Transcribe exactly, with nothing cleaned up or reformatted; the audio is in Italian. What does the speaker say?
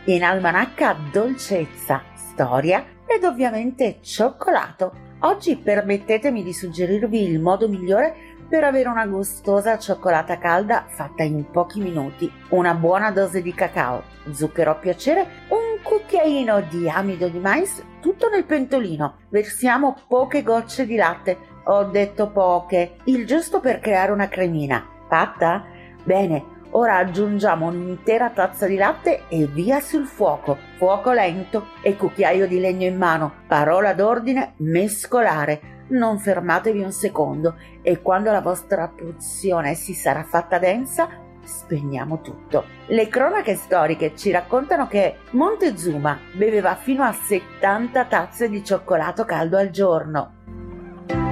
In almanacca dolcezza, storia ed ovviamente cioccolato. Oggi permettetemi di suggerirvi il modo migliore per avere una gustosa cioccolata calda fatta in pochi minuti. Una buona dose di cacao, zucchero a piacere, un cucchiaino di amido di mais, tutto nel pentolino. Versiamo poche gocce di latte, ho detto poche, il giusto per creare una cremina. Fatta? Bene. Ora aggiungiamo un'intera tazza di latte e via sul fuoco, fuoco lento e cucchiaio di legno in mano. Parola d'ordine: mescolare. Non fermatevi un secondo e quando la vostra pozione si sarà fatta densa, spegniamo tutto. Le cronache storiche ci raccontano che Montezuma beveva fino a settanta tazze di cioccolato caldo al giorno.